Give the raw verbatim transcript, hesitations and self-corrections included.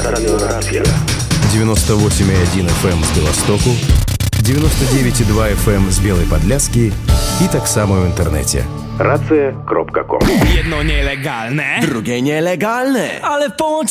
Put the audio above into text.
Радиорація. девяносто восемь и один эф эм з Белостоку, девяносто девять и два эф эм з Білої Подляски і так само в інтернеті. Рація крапка ком. Jedno nielegalne, Drugie nielegalne. ale w połączeniu